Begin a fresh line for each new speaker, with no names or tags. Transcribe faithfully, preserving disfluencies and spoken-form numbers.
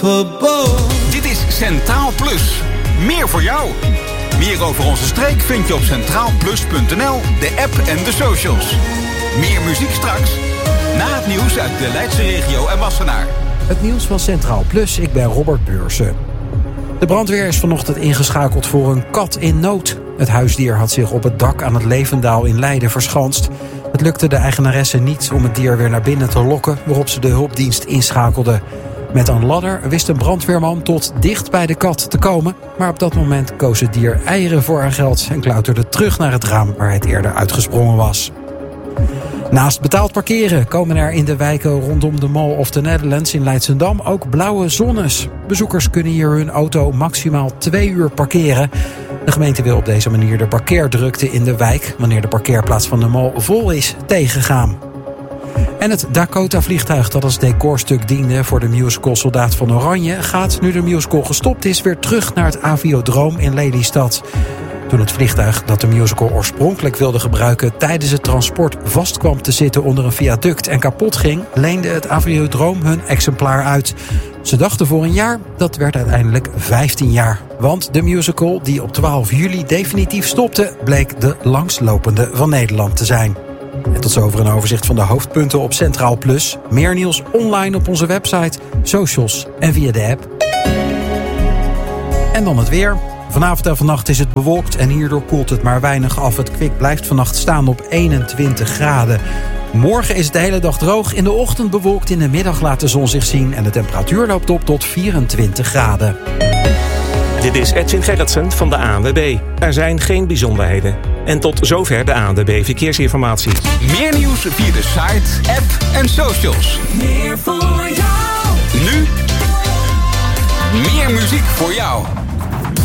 unstoppable.
Dit is Centraal Plus. Meer voor jou. Meer over onze streek vind je op centraal plus punt n l, de app en de socials. Meer muziek straks. Na het nieuws uit de Leidse regio en Wassenaar.
Het nieuws van Centraal Plus, ik ben Robert Beursen. De brandweer is vanochtend ingeschakeld voor een kat in nood. Het huisdier had zich op het dak aan het Levendaal in Leiden verschanst. Het lukte de eigenaresse niet om het dier weer naar binnen te lokken, waarop ze de hulpdienst inschakelde. Met een ladder wist een brandweerman tot dicht bij de kat te komen, maar op dat moment koos het dier eieren voor haar geld en klauterde terug naar het raam waar het eerder uitgesprongen was. Naast betaald parkeren komen er in de wijken rondom de Mall of the Netherlands in Leidschendam ook blauwe zones. Bezoekers kunnen hier hun auto maximaal twee uur parkeren. De gemeente wil op deze manier de parkeerdrukte in de wijk, wanneer de parkeerplaats van de Mall vol is, tegengaan. En het Dakota-vliegtuig dat als decorstuk diende voor de musical Soldaat van Oranje gaat, nu de musical gestopt is, weer terug naar het Aviodroom in Lelystad. Toen het vliegtuig dat de musical oorspronkelijk wilde gebruiken tijdens het transport vast kwam te zitten onder een viaduct en kapot ging, leende het Aviodroom hun exemplaar uit. Ze dachten voor een jaar, dat werd uiteindelijk vijftien jaar. Want de musical, die op twaalf juli definitief stopte, bleek de langslopende van Nederland te zijn. En tot zover een overzicht van de hoofdpunten op Centraal Plus. Meer nieuws online op onze website, socials en via de app. En dan het weer. Vanavond en vannacht is het bewolkt en hierdoor koelt het maar weinig af. Het kwik blijft vannacht staan op eenentwintig graden. Morgen is het de hele dag droog. In de ochtend bewolkt, in de middag laat de zon zich zien. En de temperatuur loopt op tot vierentwintig graden.
Dit is Edwin Gerritsen van de A N W B. Er zijn geen bijzonderheden. En tot zover de A N W B Verkeersinformatie.
Meer nieuws via de site, app en socials.
Meer voor jou.
Nu meer muziek voor jou.